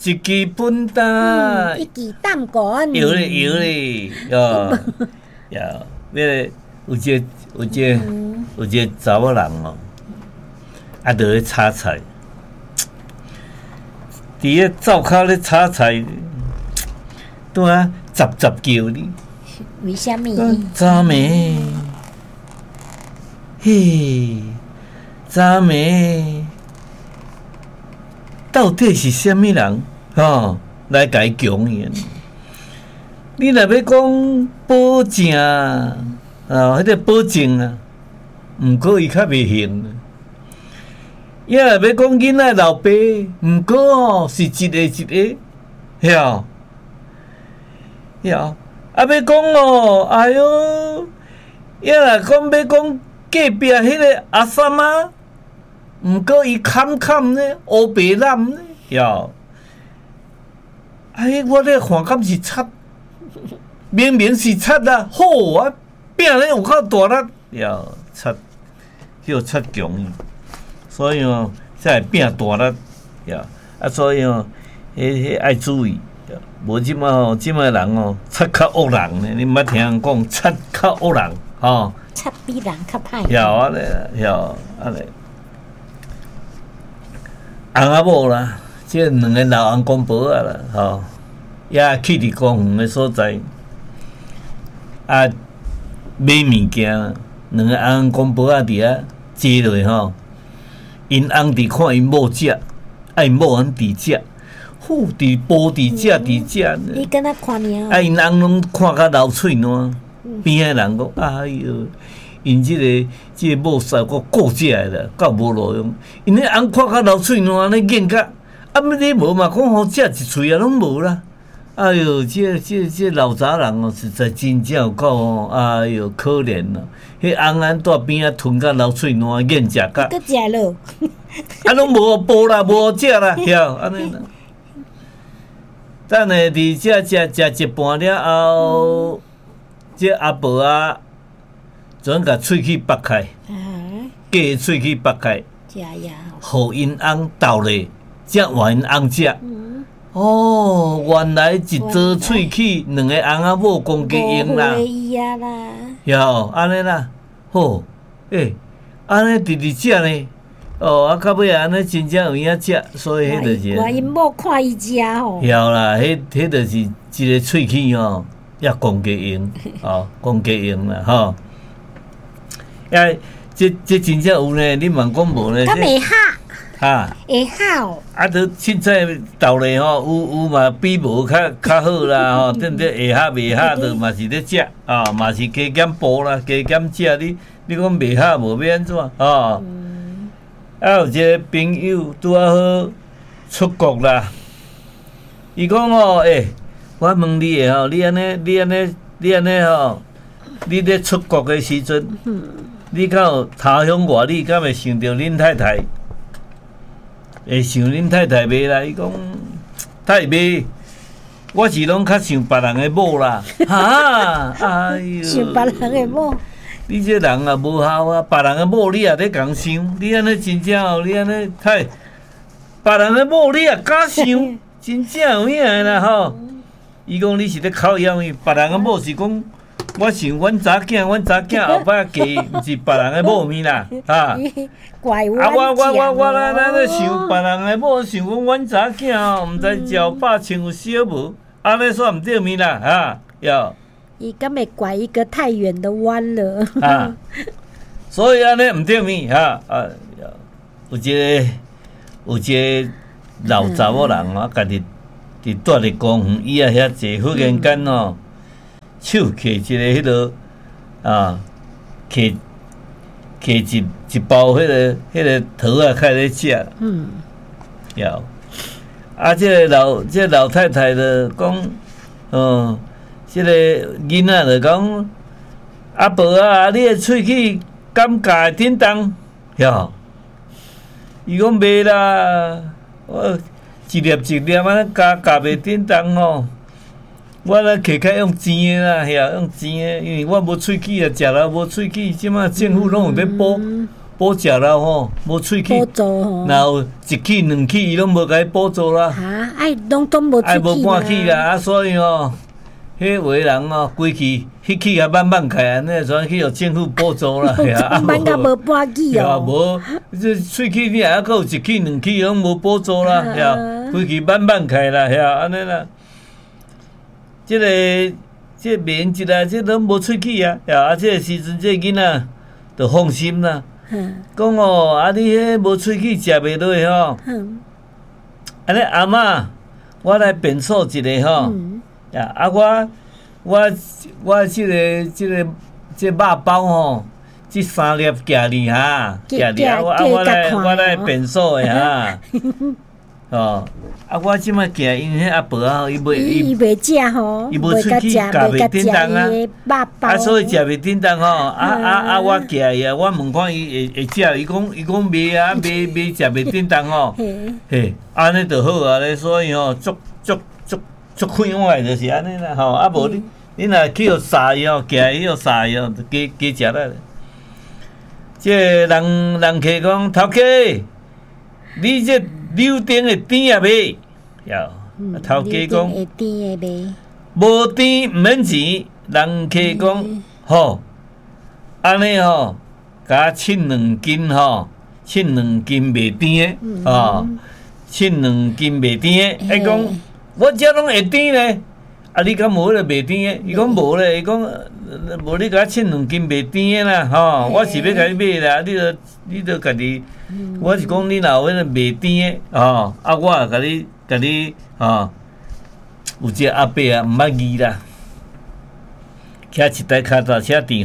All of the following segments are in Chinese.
一支笨蛋， 一支蛋干， 摇咧，哦，呀，有一个查某人哦，啊，就咧炒菜，伫咧灶骹咧炒菜，拄啊，杂叫你， 为虾米？ 查妹，嘿，查妹。到底是虾米人？来甲伊强言。你若要讲保证迄个保证啊，毋过伊较袂行。也若要讲囡仔老爸，毋过是一个，晓？啊，要讲哎哟，也若讲要讲隔壁迄个阿三啊。毋过伊坎呢，乌白染呢，哟！哎，我咧看敢是贼，明明是贼啊！好啊，拼咧有够大力，哟，贼叫贼强，所以才会拼大力，哟！啊，所以迄爱注意，无即摆人贼较恶人呢，你毋捌听人讲贼较恶人， 贼比人较歹。 哟，安尼，哟，安尼。翁仔某啦，即两个老翁公婆啊啦，也去伫公园的所在，啊，买物件，两个翁公婆啊伫遐坐落因翁伫看因某食，因某人伫食，伫煲伫食， 你敢若看尔？ 因翁拢看甲流喙烂，边仔人讲，哎哟。因即个某婿个顾食诶啦，够无路用。因迄翁看甲流喙烂，咧硬甲，啊，你无嘛讲好食一喙啊，拢无啦。哎哟，这老查人实在真正有够哎哟可怜啦。迄翁仔蹛边仔吞甲流喙烂，硬食甲。 搁食咯。 啊，拢无补啦，无食啦，晓安尼啦。等下伫遮食一半了后，这阿婆啊。总甲喙齿拔开，架喙齿拔开，互因翁斗咧，才换因翁食。原来一撮喙齿，两个翁仔某公家用啦。哟，安尼啦，好，安尼直食呢。啊，到尾安尼真正有影食，所以迄就是。 因某看伊食吼。 晓啦，迄就是一个喙齿也公家用，公家用啦，这真正有呢，你问讲无呢？ 敢会合？会合。啊，都凊彩斗咧有嘛比无较好啦等会合袂合，就嘛是咧食嘛是加减补啦，加减食你讲袂合无要安怎有一个朋友拄啊好出国啦，伊讲我问你你安尼你咧出国的时阵。你敢有他乡外里，敢会想到恁太太？会想恁太太袂啦？伊讲太袂，我是拢较想别人的某啦。哎哟！ 想别人的某？ 你这人也无效啊！别人的某你也咧共想，你安尼真正你安尼太，别人的某你也敢想，真正有影啦伊讲你是咧考验伊，别人的某是讲。我想阮查囝后摆嫁，毋是别人的某面啦， 怪我。 我咧想别人的某，想讲阮查囝毋知招百穿有少无，安尼煞毋对面啦，要。 伊敢会拐一个太远的弯了。 所以安尼毋对面有一个老查某人家己伫住伫公园，伊也遐坐，忽然间手摕一个迄落摕一包迄个桃啊，开咧食。要这个老太太就讲，这个囡仔就讲，阿婆啊，你的喙齿敢夹叮当？哟，伊讲袂啦，我一粒一粒啊夹袂叮当我咧摕较用钱的啦，用钱的，因为我无喙齿啊，食了无喙齿，即马政府拢有咧补， 补食啦吼，无喙齿， 补助吼， 然后一气两气伊拢无甲伊补助啦， 爱拢都无喙齿无半气啦，所以吼，迄有的人吼，规气迄气也慢开，安尼全去互政府补助啦， 慢甲无半气哦， 无这喙齿你还有一气两气拢无补助啦，规气慢开啦，安尼啦。这面一啊，这拢无喙齿啊，这个时阵这囡仔就放心啦。讲哦，你迄无喙齿食袂落吼，安尼阿嬷，我来变数一个吼，这肉包吼，这3粒夹你哈，夹你我来变数的哈。哦，我即摆惊因迄阿婆啊，伊袂食吼， 伊无喙齿夹袂叮当啊，所以食袂叮当吼。我夹伊啊，我问看伊会食，伊讲袂啊，袂食袂叮当吼。嘿，安尼就好啊咧，所以吼，足快活的就是安尼啦吼。啊无你若去互杀伊吼，夹伊互杀伊吼，加食啦。这人客讲头家，你这柳丁的甜也卖，头家讲无甜毋免钱，人客讲吼，安尼吼，甲称2斤吼，称2斤卖甜的吼，称2斤卖甜的，伊讲我遮拢会甜咧，你敢无咧卖甜的？伊讲无咧，伊讲无你甲称2斤卖甜的啦，吼，我是要甲你买啦，你著家己。我是讲你若有迄个卖甜的吼，我也甲你吼，有一个阿伯啊，毋捌字啦，骑一台脚踏车电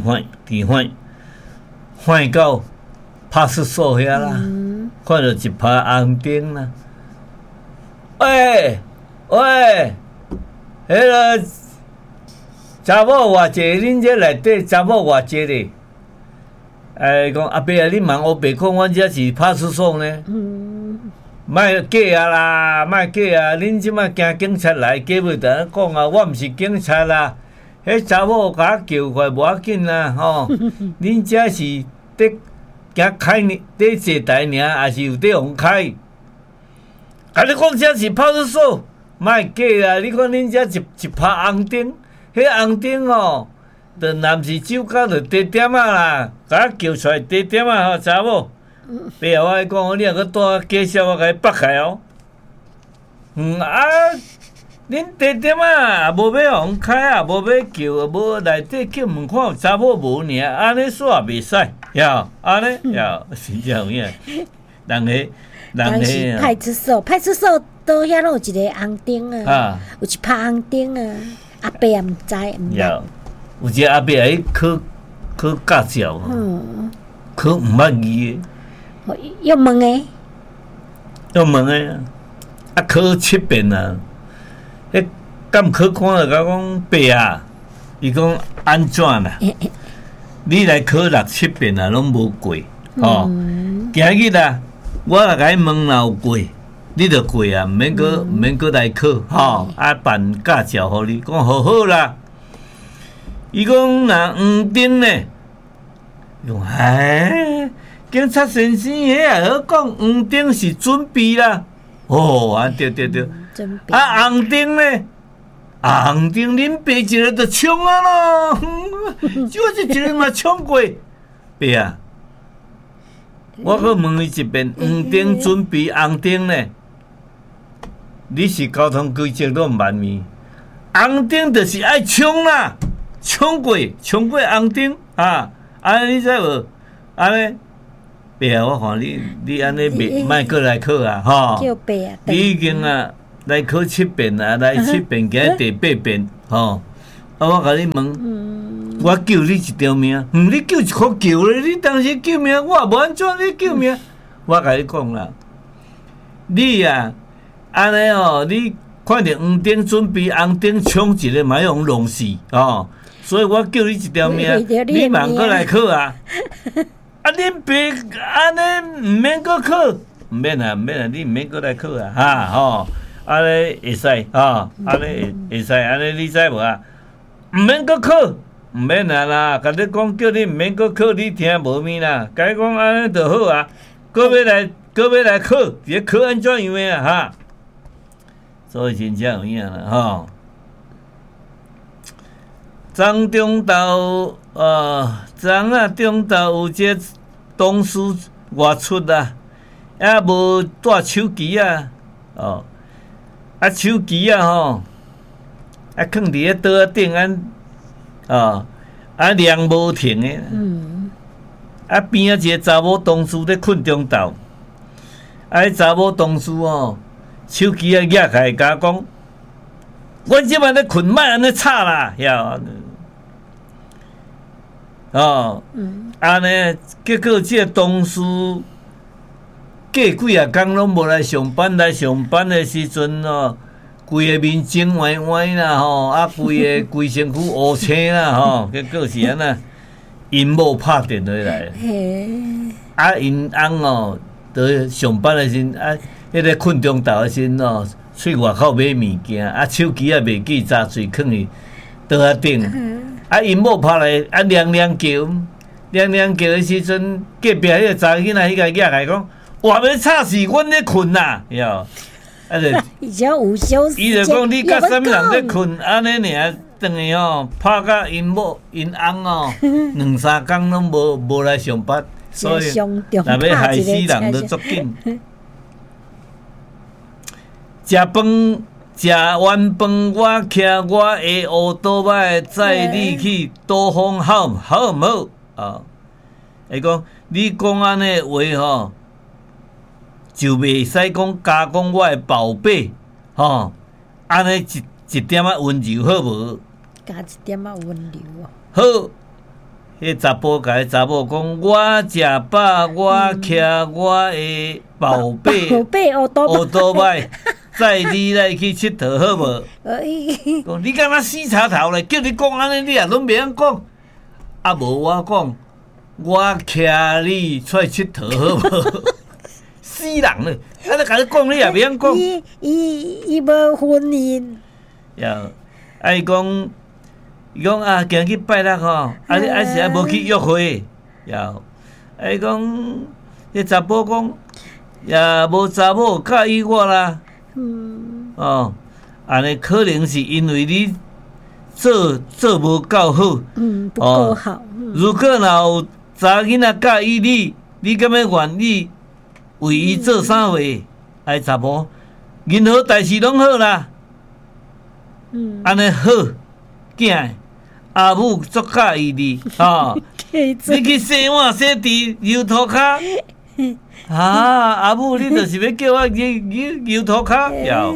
换到派出所遐啦，看到一排红灯啦，喂，迄个查某偌济，恁这内底查某偌济咧？讲阿伯啊，你问乌白讲，阮遮是派出所呢。莫假啊啦，莫假啊！恁即摆惊警察来，假袂得讲啊，我毋是警察啦。迄查某甲我叫过，无要紧啦，吼。恁遮是伫行开呢，伫坐台尔，还是有伫互开？啊！你讲遮是派出所，莫假啊！你看恁遮一排红灯，迄红灯哦。着男士酒驾着低点啊啦，甲我叫出来低点啊吼，查某。爸啊，我讲，你若搁带介绍，我甲你绑开哦。恁低点啊，无要互开啊，无要叫，无内底叫问看有查某无尔，安尼煞也袂使，安尼是这样样。人是派出所倒遐拢有一个红灯啊，有一排红灯啊，阿伯也毋知毋捌。 有一个阿伯来考驾照，考毋捌字的， 要问的， 考7遍啊！迄监考官就甲讲爸啊，伊讲安怎啦？你来考6、7遍啊，拢无过吼。今日啊，我来甲你问，若有过，你着过啊，毋免搁来考吼。办驾照互你，讲好啦。伊讲若黄灯呢？讲警察先生，迄也好讲，黄灯是准备啦。对。红灯呢？红灯恁爸一个就冲啊咯，我这一个嘛冲过。爸啊，我搁问伊一遍，黄灯准备红灯呢？你是交通规则都毋捌咪？红灯就是爱冲啦。冲过红灯啊！安尼你知无？安尼，爸啊，我看你安尼莫过来考啊，吼！ 叫爸啊！ 你已经啊来考7遍啊，来7遍，今日第8遍，吼！我甲你问，我救你一条命，你救一箍救咧，你当时救命，我也无安怎你救命。我甲你讲啦，你啊，安尼哦，你看着黄灯准备红灯冲一个，莫用弄死哦。所以我救你一条命，你茫过来考啊！恁爸安尼毋免过考，毋免啊，你毋免过来考啊，吼，安尼会使，安尼会使，安尼你知无啊？毋免过考， 毋免啦，甲你讲叫你毋免搁考，你听无物啦。甲你讲安尼就好啊，搁要来考，这考安怎样的啊哈？所以真正有影啦吼。昨中昼中昼有一个同事外出啊，也无带手机啊，哦，手机啊吼，放伫咧桌仔顶亮无停诶。边仔一个查某同事咧困中昼，迄查某同事手机举起来甲讲，阮即摆咧困，莫安尼吵啦，晓。安尼结果即个同事过几啊工拢无来上班，来上班的时阵规个面肿歪歪啦规身躯乌青啦结果是安那，因某拍电话来，因翁在上班的时阵迄个困中昼的时阵去外口买物件，手机也袂记查水放伫桌仔顶。因某拍来亮叫的时阵，隔壁迄个查囡仔迄个举来讲，话要吵死，阮咧困啦，晓？ 伊就午休时间， 伊就讲你甲啥物人咧困，安尼尔，等于拍甲因翁2-3工拢无来上班，所以若要害死人就足紧。食完饭，我徛我的乌多摆载你去兜风好毋好？伊讲你讲安尼话就袂使加讲我的宝贝安尼一点仔温柔好无？ 加一点仔温柔好，迄查甫甲迄查某讲，我食饱，我徛我的宝贝乌多摆。载你来去佚佗好无？讲你敢若死叉头咧，叫你讲安尼，你也拢袂晓讲。无我讲，我徛你出来佚佗好无？死人咧！你甲你讲，你也袂晓讲。 伊无婚姻。 伊讲今日去拜六是无去约会。伊讲，迄查甫讲，也无查某介意我啦。安尼可能是因为你做无够好， 不够好。 如果若有查囡仔介意你敢要愿意为伊做啥话？查某，任何代志拢好啦。安尼好，囝阿母足介意你你去洗碗洗地油涂骹。阿母，你就是要叫我摇涂骹，要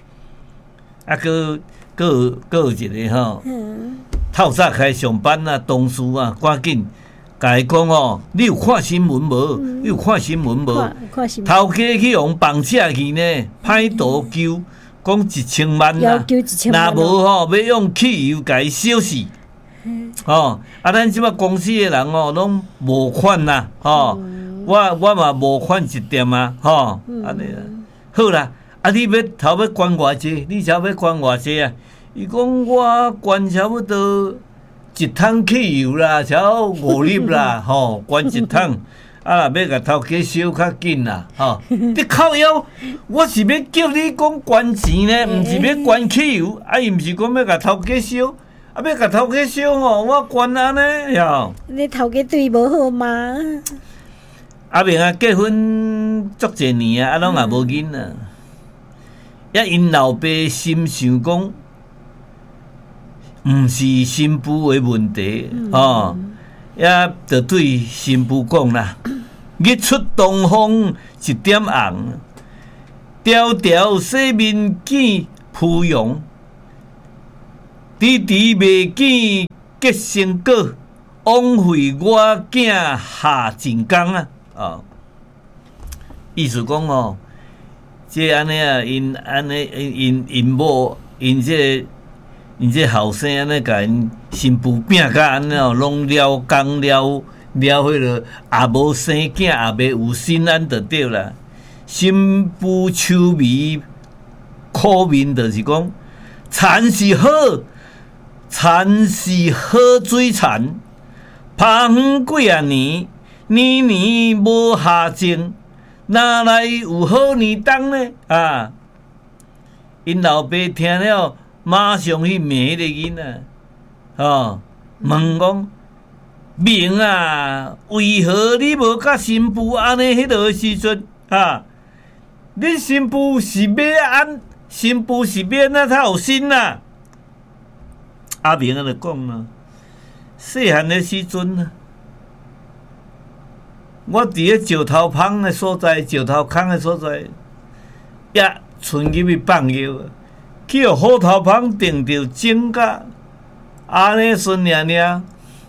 搁有一个透早开上班同事赶紧甲伊讲你有看新闻无？你有看新闻无？头家去用房车去呢，歹图求讲1000万啦，若无要用汽油甲伊烧死。咱即摆公司的人拢无款啦，我嘛无款一点安尼好啦。你要捐偌济？你才要捐偌济啊？伊讲我捐差不多1桶汽油啦，才5粒啦，捐1桶。若要甲头家烧较紧啦，你靠腰，我是要叫你讲捐钱呢，毋是要捐汽油，伊毋是讲要甲头家烧。要甲头家烧我捐安尼哟。 你头家对无好吗？ 阿明结婚足侪年拢也无囡仔。因老爸心想讲，毋是新妇的问题也着对新妇讲啦。日出东方一点红，条条洗面镜铺阳。迟迟未见结成果，枉费我囝下真工意思讲即安尼因某因这后生安尼甲因新妇拼甲安尼拢了工了迄落，也无生囝，也袂有心安就对啦。新妇愁眉苦面，就是讲田是好。 田是好水田，拍远几啊年，年年无下种，哪来有好年冬呢？啊！因老爸听了，马上去骂迄个囡仔，问讲：明啊，为何你无甲新妇安尼迄落时阵啊？恁新妇是要安？新妇是要安怎才有心啊？阿明啊，就讲啦，细汉的时阵啊，我伫咧石头旁的所在，石头坑的所在，也存入去放药，去互虎头旁定着种甲安尼顺领领。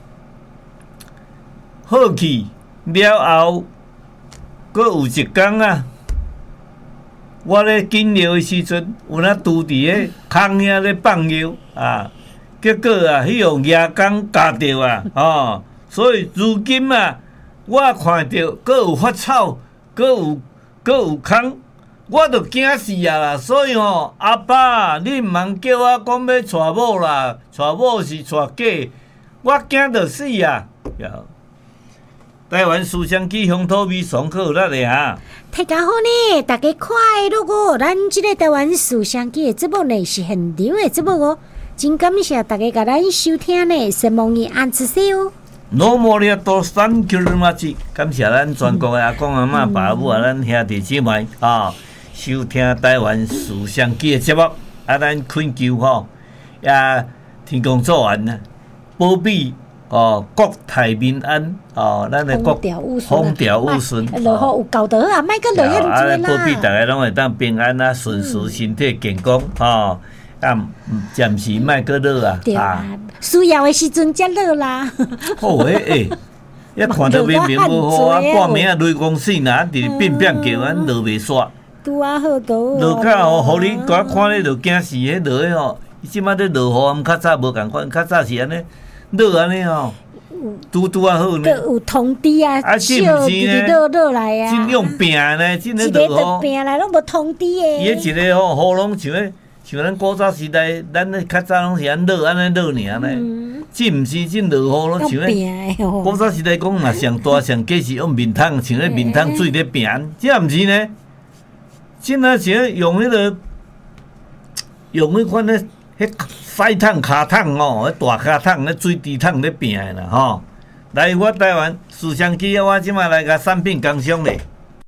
好去了后，阁有一天啊，我咧紧尿的时阵，有那拄伫咧空遐咧放尿啊，结果啊，迄个牙工夹着啊，所以如今啊，我看到阁有发草，阁有空，我就惊死啊啦！所以阿爸，你毋通叫我讲要娶某啦，娶某是娶假，我惊着死啊！台湾思想记乡土味上课有力的哈。 大家好呢，大家快乐哦！咱这个台湾思想记的节目呢是现场的节目哦，真感谢大家甲咱收听呢，希望你按支持哦。 No more to thank you very much， 感谢咱全国的阿公阿嬷、爸母啊，咱兄弟姊妹收听台湾思想记的节目咱恳求也天公作愿啊，保庇。国泰民安咱的国风调雨顺， 落雨有够得啊，莫阁落遐多啦。 保庇大家拢会当平安啊，顺遂身体健康暂时莫阁落啊。 对啊，需要的时阵才落啦。 好一看到明明无好啊，半暝啊雷公死呐，伫变变叫咱落袂煞。 拄啊好多。 落到互你看咧就惊死，迄落的伊即摆咧落雨，较早无共款，较早是安尼。落安尼拄啊好呢， 有通知啊， 是毋是呢？ 落来啊， 真用拼呢，真咧落雨，一个拼来拢无通知的。 伊迄一个雨拢像咱古早时代，咱咧较早拢是安落安尼落尔呢，真毋是真落雨拢像咧。古早时代讲若上大上计是用面桶，像咧面桶水咧拼，这毋是呢？真啊是用迄款咧。迄屎桶、骹桶迄大骹桶、迄水池桶咧拼的啦来，我台湾思想记我即摆来甲产品工商咧。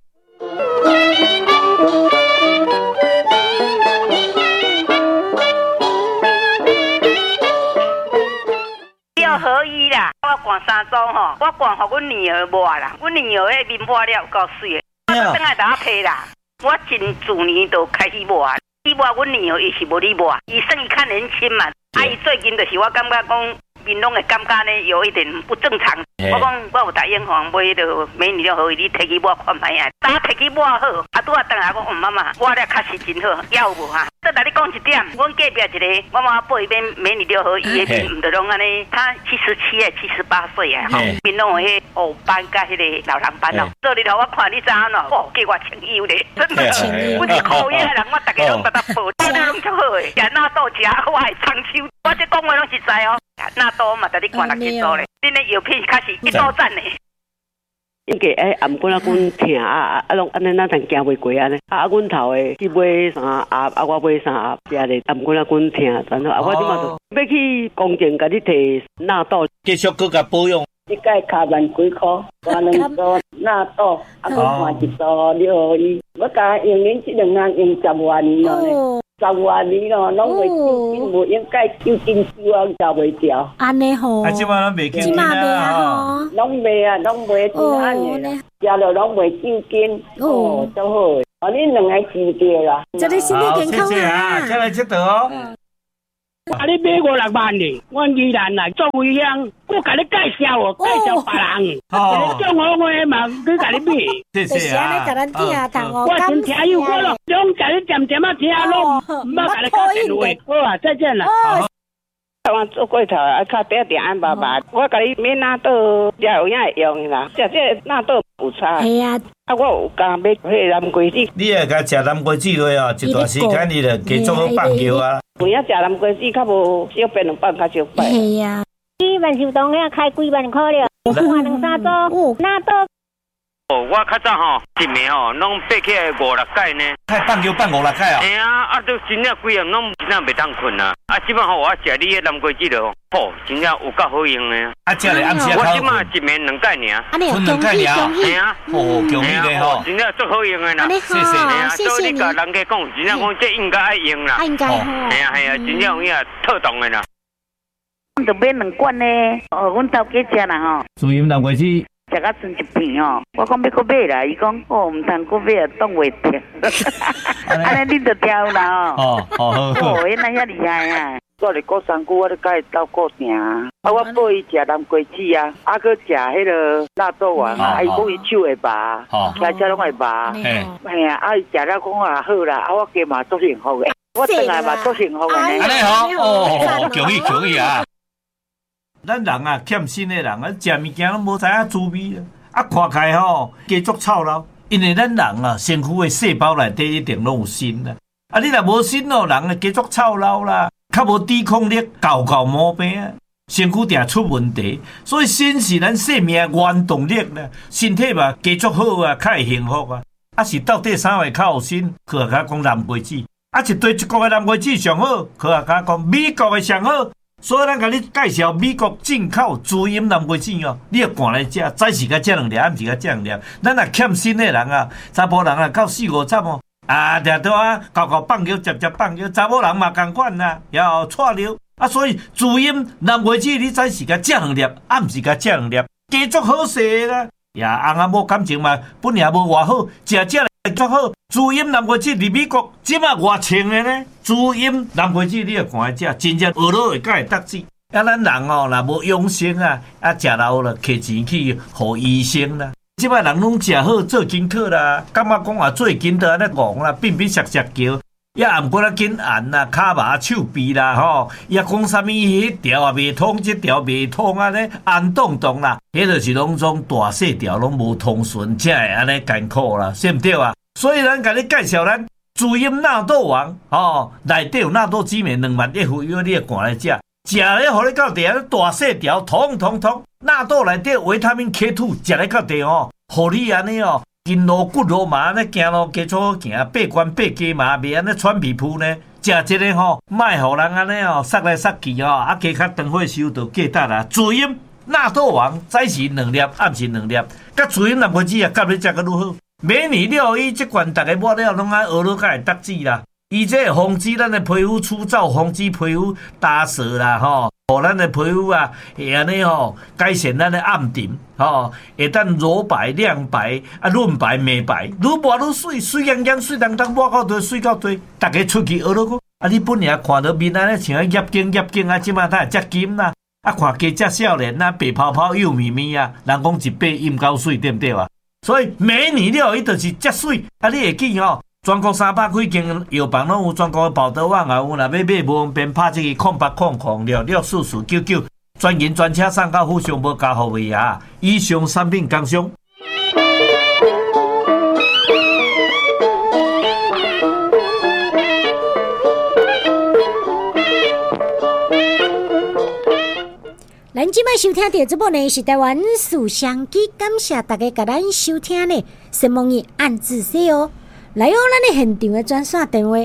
要合一啦！我灌3组我灌互阮女儿抹啦，阮女儿迄面抹了有够水的，我等下打批啦。我真自年就开始抹。伊抹阮女儿，伊是无咧抹，伊算伊较年轻嘛。伊最近就是我感觉讲，面拢会感觉呢有一点不正常。我讲我有答应买迄个美女了好，你摕去抹看卖啊。当摕去抹好，拄啊等下讲妈妈，抹了确实真好，要有无哈？再来你讲一点，阮隔壁一个我妈报伊边美女了好，伊的面毋着拢安尼，他77还78岁啊，面拢有迄黑斑甲迄个老人斑哦。做日头我看你知影喏，计我穿衣咧，真的，我是可以的人，我逐个拢搭报，报了拢足好诶。也那倒食，我会长寿，我这讲话拢实在哦。那倒嘛，甲你看6只组咧，恁的药品确实一刀斩诶。 伊个颔管阮疼拢安尼咱通行袂过安尼。阮头诶去买3盒，我买3盒，食咧颔管阮疼，然后我即马就要去公证，甲你摕纳豆， 继续搁甲保养。 一届卡万几箍，换2组纳豆，搁换1组了伊，我甲用恁这2项用10万年咯。10万年咯，拢袂抽筋，无应该抽筋抽啊，受袂掉。 安尼吼， 即摆拢袂抽筋啊， 拢袂啊，拢袂抽安尼啦，食了拢袂抽筋，都好诶。恁2个治掉啦。 祝你身体健康啊！ 再来佚佗哦。 你买5-6万哩，阮宜兰来作为乡，我甲你介绍别人。种好话嘛，去甲你买。 谢谢啊。 我真听有我咯，拢甲你渐渐啊听咯，毋捌甲你讲电话。好啊，再见啦。 我做过头啊，较底定安爸爸，我甲你免纳豆，也有影会用啦。食这纳豆有差。 系啊， 啊，我有讲要迄南瓜子。 你会甲食南瓜子落哦，一段时间你就继续好放球啊。 有影食南瓜子较无小便两放较少摆。 系啊， 你万寿堂遐开几万块了，换两三组，纳豆。 我较早吼，一暝吼，拢爬起来5、6摆呢。 太放球放5、6摆哦。 嘿啊，都真正规暗拢真正袂当困啊。啊，即摆吼我食你迄南瓜子咯，吼，真正有够好用的。 啊，食咧暗时我即摆一暝2摆尔。 安尼有恭喜恭喜， 嘿啊， 哦，恭喜你吼， 真正足好用的啦。 谢谢，谢谢你。 所以你甲人家讲，真正讲这应该爱用啦。 应该吼。 嘿啊嘿啊，真正有影特动的啦。 阮就买2罐呢，阮头家食啦吼。 注音南瓜子。 食到剩一片哦，我讲要搁买啦，伊讲毋通搁买啊，冻袂掉。安尼你就挑啦哦。哦， 伊那遐厉害啊！ 我咧过3句，我咧甲伊斗过定啊。我报伊食南瓜子啊，啊，搁食迄个纳豆丸啊，伊讲伊手会麻，开车拢会麻。嘿啊，啊，伊食了讲啊好啦，啊，我加嘛足幸福的，我转来嘛足幸福的。 安尼好，哦，恭喜啊！咱人啊，欠薪的人啊，食物件拢无知影滋味啊，看起来吼，加足操劳。因为咱人啊，身躯的细胞内底一定拢有锌啦。啊，你若无锌哦，人啊加足操劳啦，较无抵抗力，搞毛病啊，身躯定出问题。所以锌是咱生命原动力啦，身体嘛加足好啊，较会幸福啊。啊，是到底啥位较有锌？科学家讲南瓜子，啊，一堆一国的南瓜子上好，科学家讲美国的上好。所以咱甲你介绍美国进口滋阴南瓜子哦，你要赶来食，早时甲食2粒，暗时甲食2粒。咱若欠薪的人啊，查甫人啊，到4、5点哦，啊，定都啊，搞放球，接放球，查某人嘛共款啦，要串流啊。所以滋阴南瓜子，你早时甲食2粒，暗时甲食2粒，加足好势啦。呀，翁仔某感情嘛，本也无偌好，食足好。滋阴南瓜子伫美国即马偌清的呢？滋阴南瓜子你要看来食，真正学落会甲会得志。啊，咱人哦，若无养生啊，啊食老了，摕钱去互医生啦。即摆人拢食好做筋课啦，感觉讲做筋都安尼戆啦，变变削削叫，也毋过仔紧按啦，骹麻手臂啦吼，也讲啥物迄条也袂通，即条袂通安尼按动动啦，迄就是拢种大细条拢无通顺，才会安尼艰苦啦，对毋对啊？所以咱甲你介绍咱滋阴纳豆丸哦，内底有纳豆籽面2万F，你要赶来食，食咧互你到地啊大细条，通纳豆内底维他命 K2，食咧到地哦，互你安尼哦，筋路骨路嘛安尼行路加粗好行，八关八家嘛袂安尼喘皮肤呢。食一个吼，莫互人安尼哦，塞来塞去哦，啊加较长火烧就过得啦。滋阴纳豆丸早时2粒，暗时2粒，甲滋阴南瓜子啊，甲你食个愈好。美女料伊即款，大家抹了拢爱学落甲会得志啦。伊这防止咱的皮肤粗糙，防止皮肤打色啦，吼，互咱的皮肤啊会安尼吼，改善咱的暗沉，吼，会当柔白、亮白、啊润白、美白，愈抹愈水，水亮亮、水当当，抹到底水到底，大家出去学落个。啊，你本来看到面安尼像叶景啊，即马才会遮金啦。啊，看加遮少年啊，白泡泡幼咪咪啊，人讲一杯饮高水，对不对啊？所以美女料伊就是遮水，啊，你会记吼？全国300几间药房拢有全国的宝德网啊，有若要买无方便拍这个0800664499，专营专车送到府上无加服务啊。以上产品工商。 咱即摆收听到这部呢是台湾书香机，感谢大家甲咱收听呢，希望你按仔细哦。来哦，咱的现场的专线电话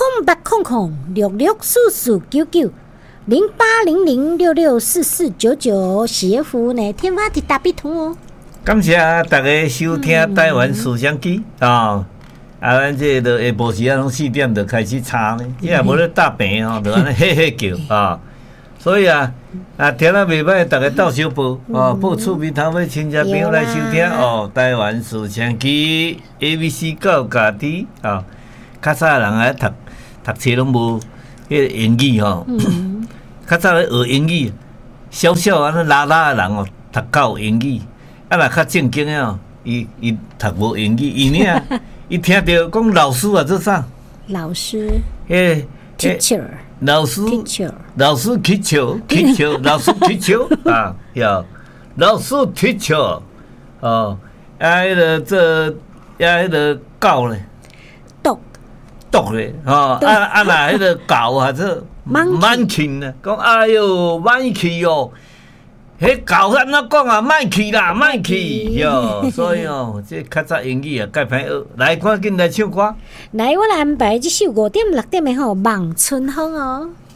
：0800664499，0800664499，企业服务呢，天发的大笔通哦。 感谢大家收听台湾书香机啊！咱这个下晡时啊，拢4点就开始插呢，因为无咧搭病哦，就安尼嘿嘿叫啊。所以啊，听了袂歹，大家到小报哦，报厝边头尾亲戚朋友来收听哦。台湾书香机 ABC 教家己啊，较早人啊读册拢无迄个英语吼，较早咧学英语，小小安尼拉拉的人哦，读够英语，啊若较正经的哦，伊读无英语，伊呢，伊听到讲老师啊做啥？ 老师， ，teacher， 老师去球，老师踢球，哦，迄个这，迄个狗咧，毒咧，吼，那迄个狗还是蛮轻咧，讲哎哟，蛮气哦。迄狗安怎讲啊？莫去啦，莫去哟！所以哦，这较早英语啊，介歹学。来，赶紧来唱歌。 来，我来安排这首5点6点的吼《望春风》哦。